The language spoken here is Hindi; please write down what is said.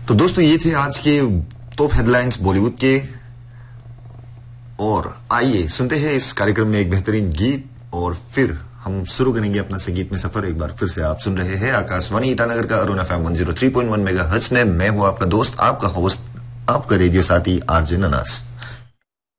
तो दोस्तों ये थे आज के टॉप हेडलाइंस बॉलीवुड के। और आइए सुनते हैं इस कार्यक्रम में एक बेहतरीन गीत और फिर हम शुरू करेंगे अपना संगीत में सफर। एक बार फिर से आप सुन रहे हैं आकाशवाणी ईटानगर का अरुण एफएम 103.1 मेगाहर्ट्ज में। मैं हूं आपका दोस्त, आपका होस्ट, आपका रेडियो साथी आरजे ननास।